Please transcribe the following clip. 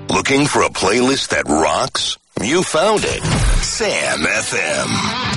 Looking for a playlist that rocks? You found it. Sam FM.